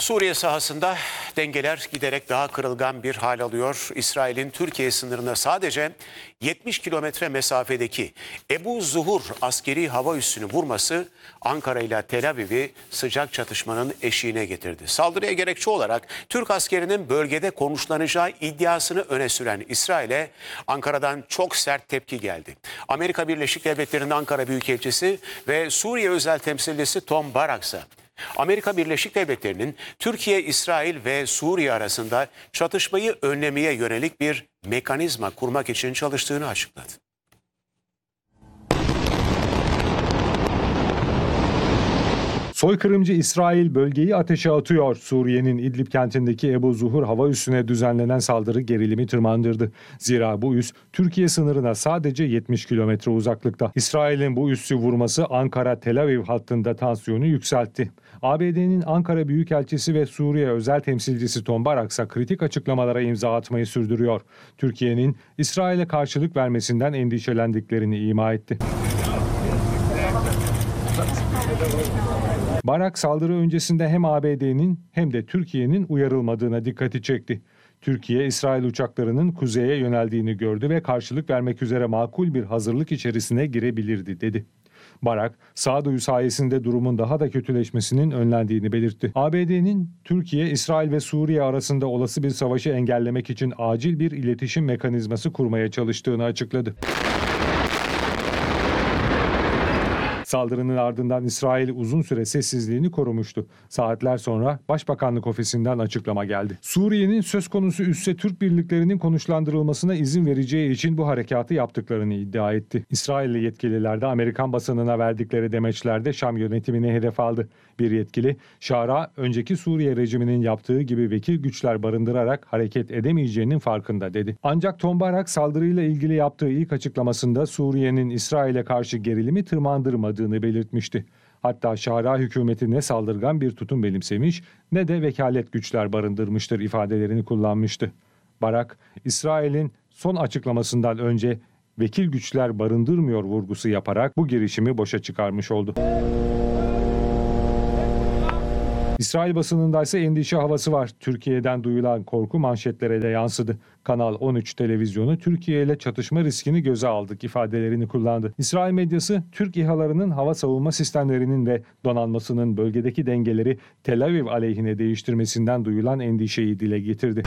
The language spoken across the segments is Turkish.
Suriye sahasında dengeler giderek daha kırılgan bir hal alıyor. İsrail'in Türkiye sınırına sadece 70 kilometre mesafedeki Ebu Zuhur askeri hava üssünü vurması Ankara ile Tel Aviv'i sıcak çatışmanın eşiğine getirdi. Saldırıya gerekçe olarak Türk askerinin bölgede konuşlanacağı iddiasını öne süren İsrail'e Ankara'dan çok sert tepki geldi. Amerika Birleşik Devletleri'nin Ankara Büyükelçisi ve Suriye özel temsilcisi Tom Barak ise Amerika Birleşik Devletleri'nin Türkiye, İsrail ve Suriye arasında çatışmayı önlemeye yönelik bir mekanizma kurmak için çalıştığını açıkladı. Soykırımcı İsrail bölgeyi ateşe atıyor. Suriye'nin İdlib kentindeki Ebu Zuhur hava üssüne düzenlenen saldırı gerilimi tırmandırdı. Zira bu üs Türkiye sınırına sadece 70 kilometre uzaklıkta. İsrail'in bu üssü vurması Ankara-Tel Aviv hattında tansiyonu yükseltti. ABD'nin Ankara Büyükelçisi ve Suriye özel temsilcisi Tom Barak ise kritik açıklamalara imza atmayı sürdürüyor. Türkiye'nin İsrail'e karşılık vermesinden endişelendiklerini ima etti. Barak saldırı öncesinde hem ABD'nin hem de Türkiye'nin uyarılmadığına dikkati çekti. Türkiye, İsrail uçaklarının kuzeye yöneldiğini gördü ve karşılık vermek üzere makul bir hazırlık içerisine girebilirdi, dedi. Barak, sağduyu sayesinde durumun daha da kötüleşmesinin önlendiğini belirtti. ABD'nin Türkiye, İsrail ve Suriye arasında olası bir savaşı engellemek için acil bir iletişim mekanizması kurmaya çalıştığını açıkladı. Saldırının ardından İsrail uzun süre sessizliğini korumuştu. Saatler sonra Başbakanlık ofisinden açıklama geldi. Suriye'nin söz konusu üsse Türk birliklerinin konuşlandırılmasına izin vereceği için bu harekatı yaptıklarını iddia etti. İsrailli yetkililer de Amerikan basınına verdikleri demeçlerde Şam yönetimini hedef aldı. Bir yetkili, Şara önceki Suriye rejiminin yaptığı gibi vekil güçler barındırarak hareket edemeyeceğinin farkında, dedi. Ancak Tom Barak saldırıyla ilgili yaptığı ilk açıklamasında Suriye'nin İsrail'e karşı gerilimi tırmandırmadığını belirtmişti. Hatta Şara hükümeti ne saldırgan bir tutum benimsemiş ne de vekalet güçler barındırmıştır ifadelerini kullanmıştı. Barak, İsrail'in son açıklamasından önce vekil güçler barındırmıyor vurgusu yaparak bu girişimi boşa çıkarmış oldu. İsrail basınında ise endişe havası var. Türkiye'den duyulan korku manşetlere de yansıdı. Kanal 13 televizyonu Türkiye ile çatışma riskini göze aldık ifadelerini kullandı. İsrail medyası Türk İHA'larının hava savunma sistemlerinin ve donanmasının bölgedeki dengeleri Tel Aviv aleyhine değiştirmesinden duyulan endişeyi dile getirdi.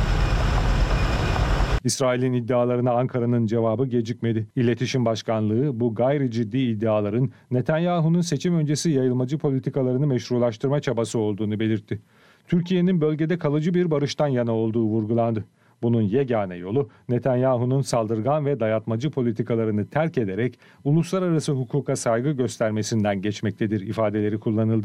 İsrail'in iddialarına Ankara'nın cevabı gecikmedi. İletişim Başkanlığı bu gayri ciddi iddiaların Netanyahu'nun seçim öncesi yayılmacı politikalarını meşrulaştırma çabası olduğunu belirtti. Türkiye'nin bölgede kalıcı bir barıştan yana olduğu vurgulandı. Bunun yegane yolu Netanyahu'nun saldırgan ve dayatmacı politikalarını terk ederek uluslararası hukuka saygı göstermesinden geçmektedir ifadeleri kullanıldı.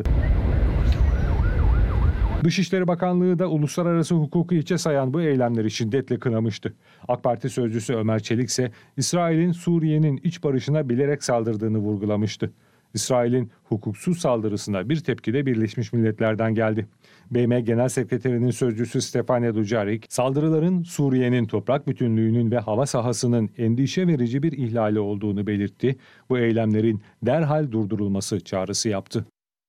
Dışişleri Bakanlığı da uluslararası hukuku hiçe sayan bu eylemleri şiddetle kınamıştı. AK Parti sözcüsü Ömer Çelik ise İsrail'in Suriye'nin iç barışına bilerek saldırdığını vurgulamıştı. İsrail'in hukuksuz saldırısına bir tepki de Birleşmiş Milletler'den geldi. BM Genel Sekreterinin sözcüsü Stefania Dujarric, saldırıların Suriye'nin toprak bütünlüğünün ve hava sahasının endişe verici bir ihlali olduğunu belirtti. Bu eylemlerin derhal durdurulması çağrısı yaptı.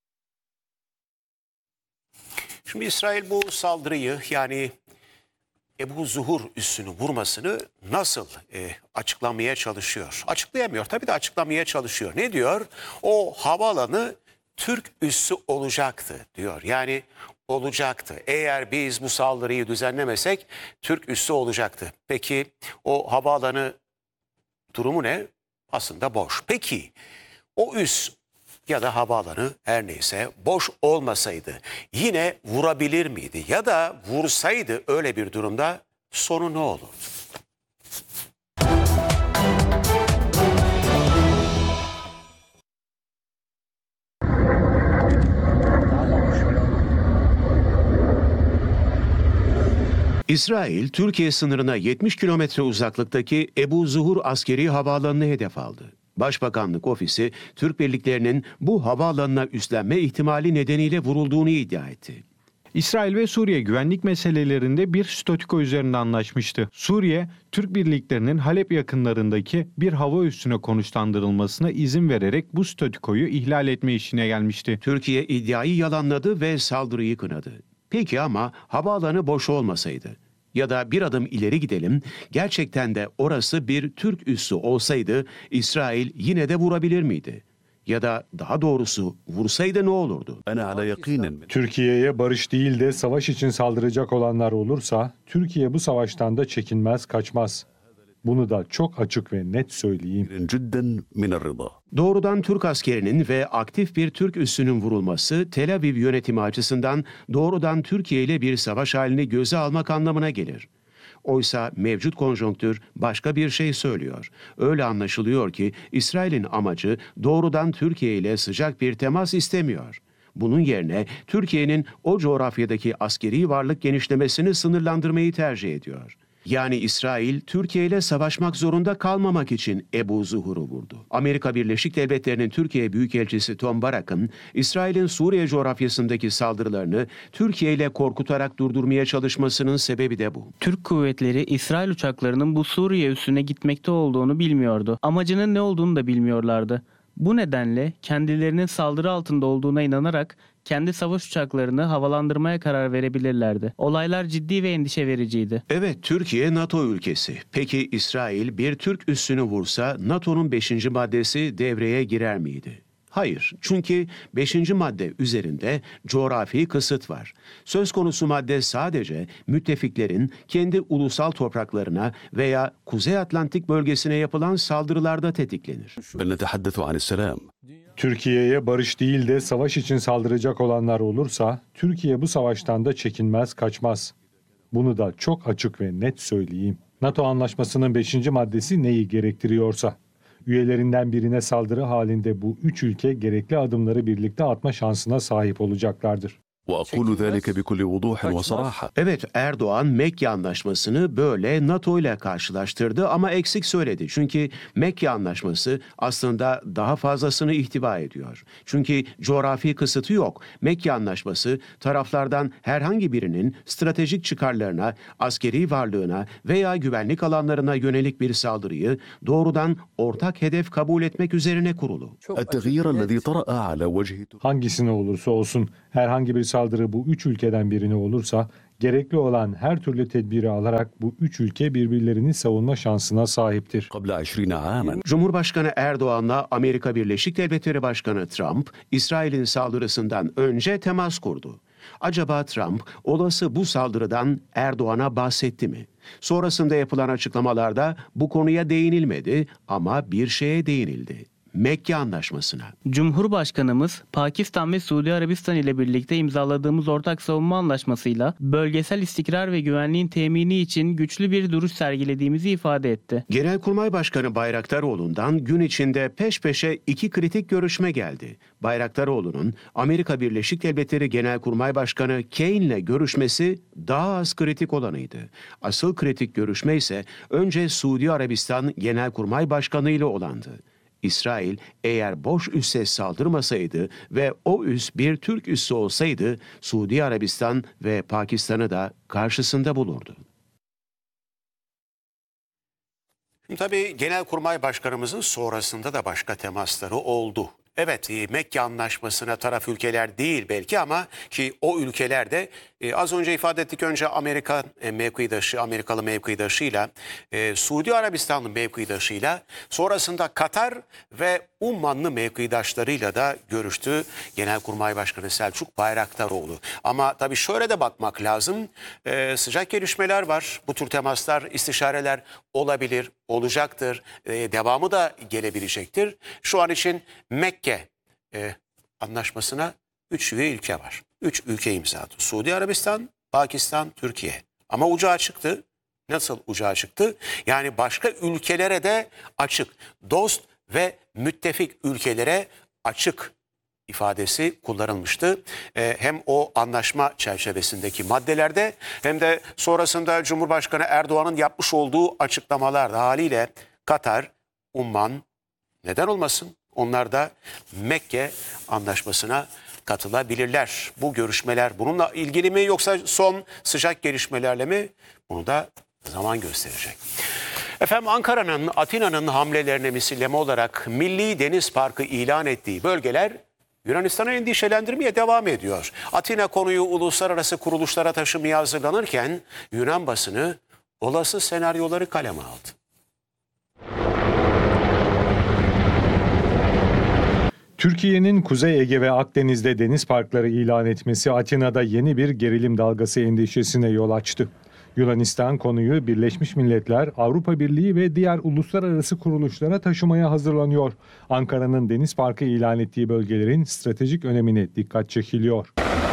Şimdi İsrail bu saldırıyı, yani Ebu Zuhur üssünü vurmasını nasıl açıklamaya çalışıyor? Açıklayamıyor, tabii de açıklamaya çalışıyor. Ne diyor? O havaalanı Türk üssü olacaktı diyor. Yani olacaktı. Eğer biz bu saldırıyı düzenlemesek Türk üssü olacaktı. Peki o havaalanı durumu ne? Aslında boş. Peki o üs ya da havaalanı her neyse boş olmasaydı yine vurabilir miydi? Ya da vursaydı öyle bir durumda sonu ne olurdu? İsrail, Türkiye sınırına 70 kilometre uzaklıktaki Ebu Zuhur askeri havaalanını hedef aldı. Başbakanlık ofisi, Türk birliklerinin bu havaalanına üstlenme ihtimali nedeniyle vurulduğunu iddia etti. İsrail ve Suriye güvenlik meselelerinde bir statüko üzerinde anlaşmıştı. Suriye, Türk birliklerinin Halep yakınlarındaki bir hava üssüne konuşlandırılmasına izin vererek bu statükoyu ihlal etme işine gelmişti. Türkiye iddiayı yalanladı ve saldırıyı kınadı. Peki ama havaalanı boş olmasaydı ya da bir adım ileri gidelim, gerçekten de orası bir Türk üssü olsaydı İsrail yine de vurabilir miydi? Ya da daha doğrusu vursaydı ne olurdu? أنا على يقين من Türkiye'ye barış değil de savaş için saldıracak olanlar olursa Türkiye bu savaştan da çekinmez, kaçmaz. Bunu da çok açık ve net söyleyeyim. جدا من الرضا. Doğrudan Türk askerinin ve aktif bir Türk üssünün vurulması Tel Aviv yönetimi açısından doğrudan Türkiye ile bir savaş halini göze almak anlamına gelir. Oysa mevcut konjonktür başka bir şey söylüyor. Öyle anlaşılıyor ki İsrail'in amacı doğrudan Türkiye ile sıcak bir temas istemiyor. Bunun yerine Türkiye'nin o coğrafyadaki askeri varlık genişlemesini sınırlandırmayı tercih ediyor. Yani İsrail, Türkiye ile savaşmak zorunda kalmamak için Ebu Zuhur'u vurdu. Amerika Birleşik Devletleri'nin Türkiye Büyükelçisi Tom Barak'ın, İsrail'in Suriye coğrafyasındaki saldırılarını Türkiye ile korkutarak durdurmaya çalışmasının sebebi de bu. Türk kuvvetleri İsrail uçaklarının bu Suriye üssüne gitmekte olduğunu bilmiyordu. Amacının ne olduğunu da bilmiyorlardı. Bu nedenle kendilerinin saldırı altında olduğuna inanarak kendi savaş uçaklarını havalandırmaya karar verebilirlerdi. Olaylar ciddi ve endişe vericiydi. Evet, Türkiye NATO ülkesi. Peki İsrail bir Türk üssünü vursa NATO'nun 5. maddesi devreye girer miydi? Hayır, çünkü 5. madde üzerinde coğrafi kısıt var. Söz konusu madde sadece müttefiklerin kendi ulusal topraklarına veya Kuzey Atlantik bölgesine yapılan saldırılarda tetiklenir. بل نتحدث عن السلام. Türkiye'ye barış değil de savaş için saldıracak olanlar olursa Türkiye bu savaştan da çekinmez, kaçmaz. Bunu da çok açık ve net söyleyeyim. NATO anlaşmasının 5. maddesi neyi gerektiriyorsa. Üyelerinden birine saldırı halinde bu 3 ülke gerekli adımları birlikte atma şansına sahip olacaklardır. وأقول ذلك بكل وضوح وصراحة. Evet, Erdoğan Mekke Anlaşması'nı böyle NATO ile karşılaştırdı ama eksik söyledi. Çünkü Mekke Anlaşması aslında daha fazlasını ihtiva ediyor. Çünkü coğrafi kısıtı yok. Mekke Anlaşması taraflardan herhangi birinin stratejik çıkarlarına, askeri varlığına veya güvenlik alanlarına yönelik bir saldırıyı doğrudan ortak hedef kabul etmek üzerine kurulu. التغيير الذي طرأ على وجه Hangisine olursa olsun herhangi bir saldırı bu 3 ülkeden birine olursa gerekli olan her türlü tedbiri alarak bu 3 ülke birbirlerini savunma şansına sahiptir. قبل 20 عاما. Cumhurbaşkanı Erdoğan'la Amerika Birleşik Devletleri Başkanı Trump, İsrail'in saldırısından önce temas kurdu. Acaba Trump olası bu saldırıdan Erdoğan'a bahsetti mi? Sonrasında yapılan açıklamalarda bu konuya değinilmedi ama bir şeye değinildi. Mekke Anlaşması'na. Cumhurbaşkanımız Pakistan ve Suudi Arabistan ile birlikte imzaladığımız ortak savunma anlaşmasıyla bölgesel istikrar ve güvenliğin temini için güçlü bir duruş sergilediğimizi ifade etti. Genelkurmay Başkanı Bayraktaroğlu'ndan gün içinde peş peşe 2 kritik görüşme geldi. Bayraktaroğlu'nun Amerika Birleşik Devletleri Genelkurmay Başkanı Kane'le görüşmesi daha az kritik olanıydı. Asıl kritik görüşme ise önce Suudi Arabistan Genelkurmay Başkanı ile olandı. İsrail eğer boş üsse saldırmasaydı ve o üs bir Türk üssü olsaydı Suudi Arabistan ve Pakistan'ı da karşısında bulurdu. Tabii Genelkurmay Başkanımızın sonrasında da başka temasları oldu. Evet, Mekke Anlaşması'na taraf ülkeler değil belki ama ki o ülkeler de az önce ifade ettik, önce Amerika mevkidaşı, Amerikalı mevkidaşıyla, Suudi Arabistanlı mevkidaşıyla, sonrasında Katar ve Ummanlı mevkidaşlarıyla da görüştü Genelkurmay Başkanı Selçuk Bayraktaroğlu. Ama tabii şöyle de bakmak lazım, sıcak gelişmeler var, bu tür temaslar, istişareler olabilir, olacaktır, devamı da gelebilecektir. Şu an için Mekke Anlaşması'na 3 üye ülke var. 3 ülke imza attı. Suudi Arabistan, Pakistan, Türkiye. Ama ucu açıktı. Nasıl ucu açıktı? Yani başka ülkelere de açık. Dost ve müttefik ülkelere açık ifadesi kullanılmıştı. Hem o anlaşma çerçevesindeki maddelerde hem de sonrasında Cumhurbaşkanı Erdoğan'ın yapmış olduğu açıklamalarda haliyle Katar, Umman, neden olmasın? Onlar da Mekke Anlaşması'na katılabilirler. Bu görüşmeler bununla ilgili mi yoksa son sıcak gelişmelerle mi? Bunu da zaman gösterecek. Efendim, Ankara'nın, Atina'nın hamlelerine misilleme olarak Milli Deniz Parkı ilan ettiği bölgeler Yunanistan'ı endişelendirmeye devam ediyor. Atina konuyu uluslararası kuruluşlara taşımaya hazırlanırken Yunan basını olası senaryoları kaleme aldı. Türkiye'nin Kuzey Ege ve Akdeniz'de deniz parkları ilan etmesi Atina'da yeni bir gerilim dalgası endişesine yol açtı. Yunanistan konuyu Birleşmiş Milletler, Avrupa Birliği ve diğer uluslararası kuruluşlara taşımaya hazırlanıyor. Ankara'nın deniz parkı ilan ettiği bölgelerin stratejik önemine dikkat çekiliyor.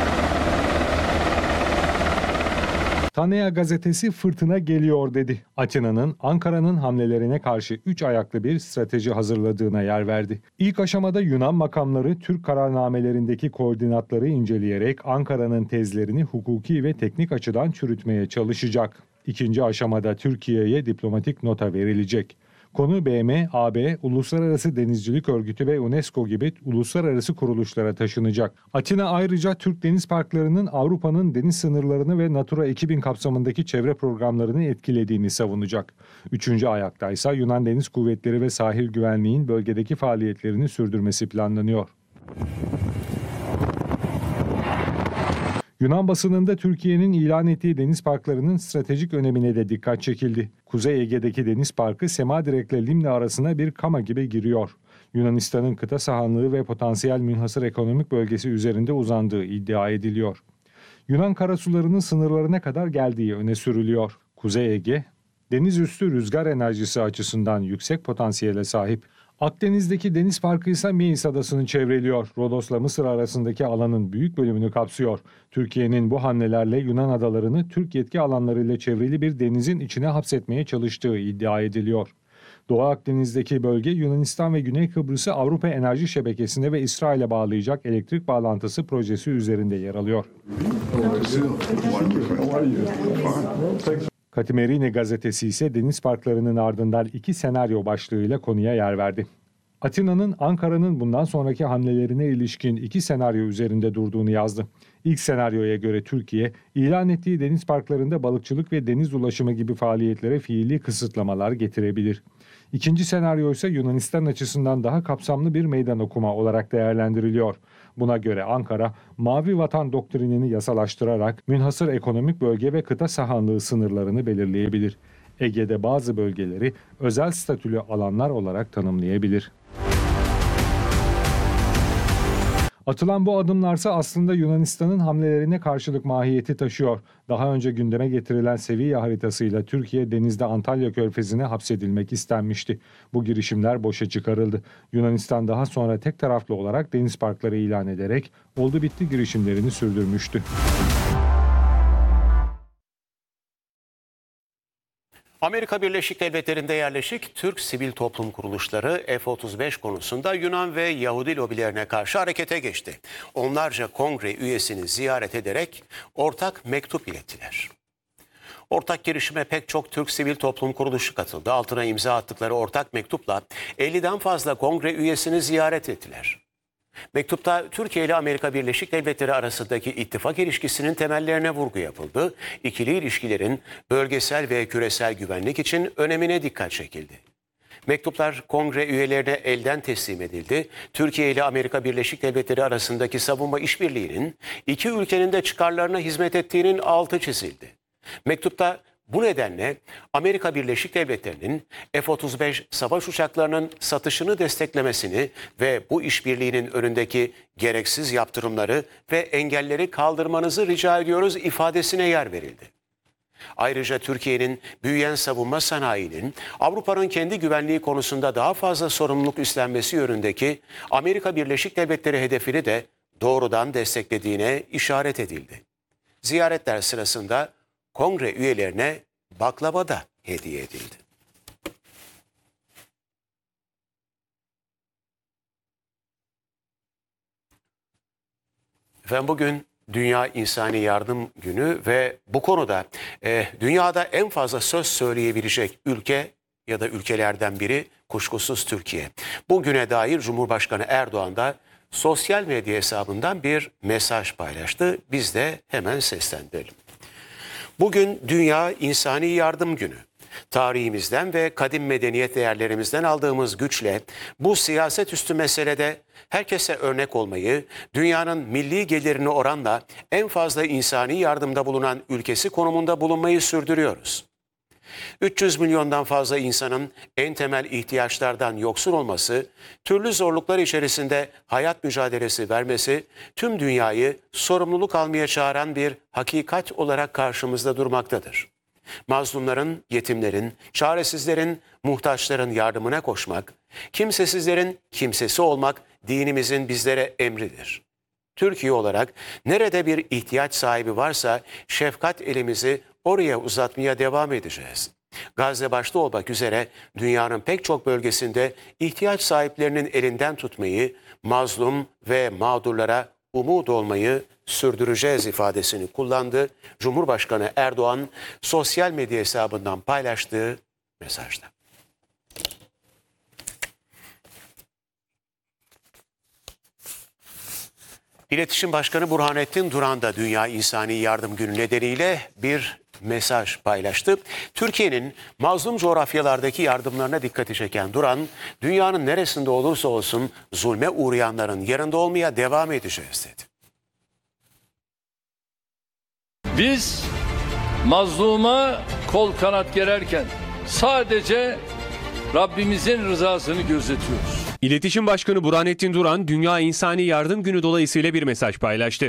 Tanea gazetesi fırtına geliyor dedi. Atina'nın Ankara'nın hamlelerine karşı 3 ayaklı bir strateji hazırladığına yer verdi. İlk aşamada Yunan makamları Türk kararnamelerindeki koordinatları inceleyerek Ankara'nın tezlerini hukuki ve teknik açıdan çürütmeye çalışacak. İkinci aşamada Türkiye'ye diplomatik nota verilecek. Konu BM, AB, Uluslararası Denizcilik Örgütü ve UNESCO gibi uluslararası kuruluşlara taşınacak. Atina ayrıca Türk deniz parklarının Avrupa'nın deniz sınırlarını ve Natura 2000 kapsamındaki çevre programlarını etkilediğini savunacak. Üçüncü ayakta ise Yunan Deniz Kuvvetleri ve Sahil Güvenliği'nin bölgedeki faaliyetlerini sürdürmesi planlanıyor. Yunan basınında Türkiye'nin ilan ettiği deniz parklarının stratejik önemine de dikkat çekildi. Kuzey Ege'deki deniz parkı Semadirek ile Limne arasına bir kama gibi giriyor. Yunanistan'ın kıta sahanlığı ve potansiyel münhasır ekonomik bölgesi üzerinde uzandığı iddia ediliyor. Yunan karasularının sınırlarına kadar geldiği öne sürülüyor. Kuzey Ege, deniz üstü rüzgar enerjisi açısından yüksek potansiyele sahip. Akdeniz'deki deniz parkı ise Meis Adası'nı çevreliyor. Rodos'la Mısır arasındaki alanın büyük bölümünü kapsıyor. Türkiye'nin bu hamlelerle Yunan adalarını Türk yetki alanlarıyla çevrili bir denizin içine hapsetmeye çalıştığı iddia ediliyor. Doğu Akdeniz'deki bölge Yunanistan ve Güney Kıbrıs'ı Avrupa Enerji Şebekesi'ne ve İsrail'e bağlayacak elektrik bağlantısı projesi üzerinde yer alıyor. Katimerini gazetesi ise deniz parklarının ardından 2 senaryo başlığıyla konuya yer verdi. Atina'nın Ankara'nın bundan sonraki hamlelerine ilişkin 2 senaryo üzerinde durduğunu yazdı. İlk senaryoya göre Türkiye, ilan ettiği deniz parklarında balıkçılık ve deniz ulaşımı gibi faaliyetlere fiili kısıtlamalar getirebilir. İkinci senaryo ise Yunanistan açısından daha kapsamlı bir meydan okuma olarak değerlendiriliyor. Buna göre Ankara, Mavi Vatan doktrinini yasalaştırarak münhasır ekonomik bölge ve kıta sahanlığı sınırlarını belirleyebilir. Ege'de bazı bölgeleri özel statülü alanlar olarak tanımlayabilir. Atılan bu adımlarsa aslında Yunanistan'ın hamlelerine karşılık mahiyeti taşıyor. Daha önce gündeme getirilen seviye haritasıyla Türkiye denizde Antalya Körfezi'ne hapsedilmek istenmişti. Bu girişimler boşa çıkarıldı. Yunanistan daha sonra tek taraflı olarak deniz parkları ilan ederek oldu bitti girişimlerini sürdürmüştü. Amerika Birleşik Devletleri'nde yerleşik Türk sivil toplum kuruluşları F-35 konusunda Yunan ve Yahudi lobilerine karşı harekete geçti. Onlarca kongre üyesini ziyaret ederek ortak mektup ilettiler. Ortak girişime pek çok Türk sivil toplum kuruluşu katıldı. Altına imza attıkları ortak mektupla 50'den fazla kongre üyesini ziyaret ettiler. Mektupta Türkiye ile Amerika Birleşik Devletleri arasındaki ittifak ilişkisinin temellerine vurgu yapıldı. İkili ilişkilerin bölgesel ve küresel güvenlik için önemine dikkat çekildi. Mektuplar kongre üyelerine elden teslim edildi. Türkiye ile Amerika Birleşik Devletleri arasındaki savunma işbirliğinin iki ülkenin de çıkarlarına hizmet ettiğinin altı çizildi. Mektupta bu nedenle Amerika Birleşik Devletleri'nin F-35 savaş uçaklarının satışını desteklemesini ve bu işbirliğinin önündeki gereksiz yaptırımları ve engelleri kaldırmanızı rica ediyoruz ifadesine yer verildi. Ayrıca Türkiye'nin büyüyen savunma sanayinin Avrupa'nın kendi güvenliği konusunda daha fazla sorumluluk üstlenmesi yönündeki Amerika Birleşik Devletleri hedefini de doğrudan desteklediğine işaret edildi. Ziyaretler sırasında kongre üyelerine baklava da hediye edildi. Efendim bugün Dünya İnsani Yardım Günü ve bu konuda dünyada en fazla söz söyleyebilecek ülke ya da ülkelerden biri kuşkusuz Türkiye. Bugüne dair Cumhurbaşkanı Erdoğan da sosyal medya hesabından bir mesaj paylaştı. Biz de hemen seslendirelim. Bugün Dünya İnsani Yardım Günü. Tarihimizden ve kadim medeniyet değerlerimizden aldığımız güçle bu siyaset üstü meselede herkese örnek olmayı, dünyanın milli gelirine oranla en fazla insani yardımda bulunan ülkesi konumunda bulunmayı sürdürüyoruz. 300 milyondan fazla insanın en temel ihtiyaçlardan yoksun olması, türlü zorluklar içerisinde hayat mücadelesi vermesi, tüm dünyayı sorumluluk almaya çağıran bir hakikat olarak karşımızda durmaktadır. Mazlumların, yetimlerin, çaresizlerin, muhtaçların yardımına koşmak, kimsesizlerin kimsesi olmak dinimizin bizlere emridir. Türkiye olarak nerede bir ihtiyaç sahibi varsa şefkat elimizi oraya uzatmaya devam edeceğiz. Gazze başta olmak üzere dünyanın pek çok bölgesinde ihtiyaç sahiplerinin elinden tutmayı, mazlum ve mağdurlara umut olmayı sürdüreceğiz ifadesini kullandı. Cumhurbaşkanı Erdoğan sosyal medya hesabından paylaştığı mesajda. İletişim Başkanı Burhanettin Duran da Dünya İnsani Yardım Günü nedeniyle bir mesaj paylaştı. Türkiye'nin mazlum coğrafyalardaki yardımlarına dikkati çeken Duran, dünyanın neresinde olursa olsun zulme uğrayanların yanında olmaya devam edeceğiz dedi. Biz mazluma kol kanat gererken sadece Rabbimizin rızasını gözetiyoruz. İletişim Başkanı Burhanettin Duran, Dünya İnsani Yardım Günü dolayısıyla bir mesaj paylaştı.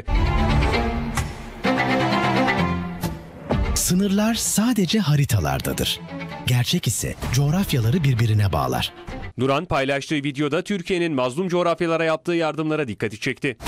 Sınırlar sadece haritalardadır. Gerçek ise coğrafyaları birbirine bağlar. Duran paylaştığı videoda Türkiye'nin mazlum coğrafyalara yaptığı yardımlara dikkati çekti.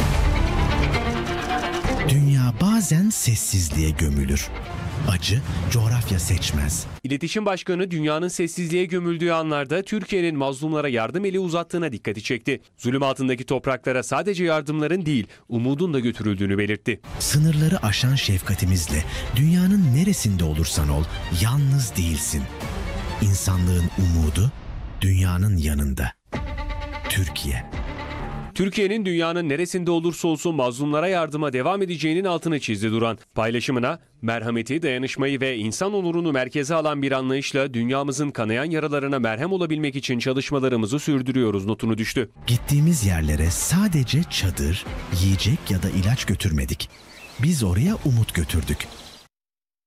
Dünya bazen sessizliğe gömülür. Acı coğrafya seçmez. İletişim Başkanı dünyanın sessizliğe gömüldüğü anlarda Türkiye'nin mazlumlara yardım eli uzattığına dikkati çekti. Zulüm altındaki topraklara sadece yardımların değil, umudun da götürüldüğünü belirtti. Sınırları aşan şefkatimizle dünyanın neresinde olursan ol yalnız değilsin. İnsanlığın umudu dünyanın yanında. Türkiye. Türkiye'nin dünyanın neresinde olursa olsun mazlumlara yardıma devam edeceğinin altını çizdi Duran. Paylaşımına, merhameti, dayanışmayı ve insan onurunu merkeze alan bir anlayışla dünyamızın kanayan yaralarına merhem olabilmek için çalışmalarımızı sürdürüyoruz notunu düştü. Gittiğimiz yerlere sadece çadır, yiyecek ya da ilaç götürmedik. Biz oraya umut götürdük.